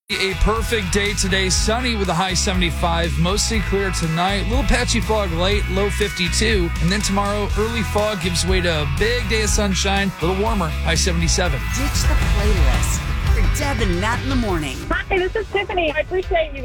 A perfect day today, sunny with a high 75, mostly clear tonight, little patchy fog late, low 52, and then tomorrow early fog gives way to a big day of sunshine, a little warmer, high 77. Ditch the playlist for Deb and Nat in the morning. Hi, this is Tiffany. I appreciate you guys.